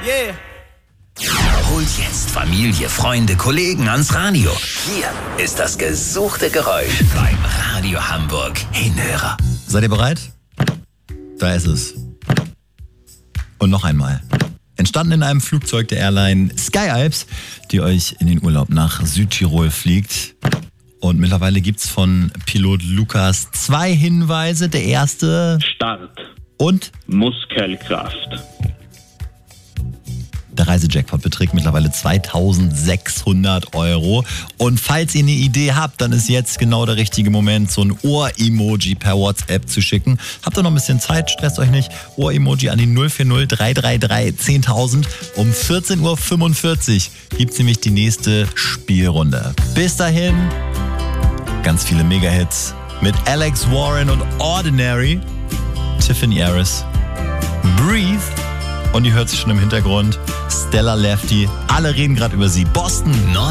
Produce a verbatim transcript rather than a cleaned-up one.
Yeah. Holt jetzt Familie, Freunde, Kollegen ans Radio. Hier ist das gesuchte Geräusch beim Radio Hamburg Hinhörer. Seid ihr bereit? Da ist es. Und noch einmal. Entstanden in einem Flugzeug der Airline Sky Alps, die euch in den Urlaub nach Südtirol fliegt. Und mittlerweile gibt's von Pilot Lukas zwei Hinweise. Der erste... Start. Und? Muskelkraft. Der Reisejackpot beträgt mittlerweile zweitausendsechshundert Euro. Und falls ihr eine Idee habt, dann ist jetzt genau der richtige Moment, so ein Ohr-Emoji per WhatsApp zu schicken. Habt ihr noch ein bisschen Zeit, stresst euch nicht. Ohr-Emoji an die null vier null drei drei drei zehntausend. Um vierzehn Uhr fünfundvierzig gibt's nämlich die nächste Spielrunde. Bis dahin, ganz viele Mega-Hits mit Alex Warren und Ordinary, Tiffany Harris, Breathe. Und ihr hört sich schon im Hintergrund Stella Lefty. Alle reden gerade über sie. Boston.